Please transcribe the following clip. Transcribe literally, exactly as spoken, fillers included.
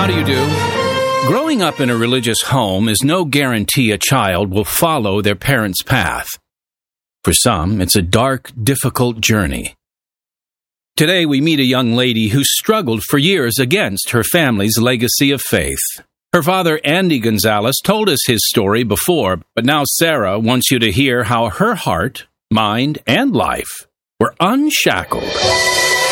How do you do? Growing up in a religious home is no guarantee a child will follow their parents' path. For some, it's a dark, difficult journey. Today, we meet a young lady who struggled for years against her family's legacy of faith. Her father, Andy Gonzalez, told us his story before, but now Sarah wants you to hear how her heart, mind, and life were unshackled.